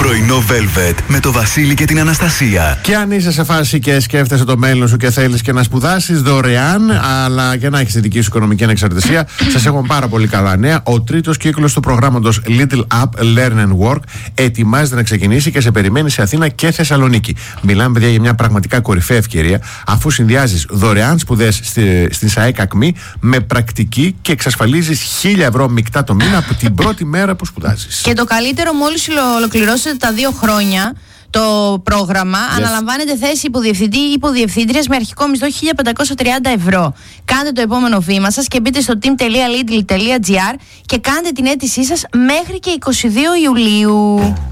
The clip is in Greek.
Πρωινό Velvet με το Βασίλη και την Αναστασία. Και αν είσαι σε φάση και σκέφτεσαι το μέλλον σου και θέλεις και να σπουδάσεις δωρεάν, αλλά και να έχεις τη δική σου οικονομική ανεξαρτησία, σας έχω πάρα πολύ καλά νέα. Ο τρίτος κύκλος του προγράμματος Little Up Learn and Work ετοιμάζεται να ξεκινήσει και σε περιμένει σε Αθήνα και Θεσσαλονίκη. Μιλάμε, παιδιά, για μια πραγματικά κορυφαία ευκαιρία, αφού συνδυάζεις δωρεάν σπουδές στην ΣΑΕΚ Ακμή με πρακτική και εξασφαλίζεις 1.000 ευρώ μεικτά το μήνα από την πρώτη μέρα που σπουδάζεις. Και το καλύτερο, μόλις ολοκληρώσετε τα 2 χρόνια το πρόγραμμα, αναλαμβάνετε θέση υποδιευθυντή ή υποδιευθύντριας με αρχικό μισθό 1.530 ευρώ. Κάντε το επόμενο βήμα σας και μπείτε στο team.lidl.gr και κάντε την αίτησή σας μέχρι και 22 Ιουλίου.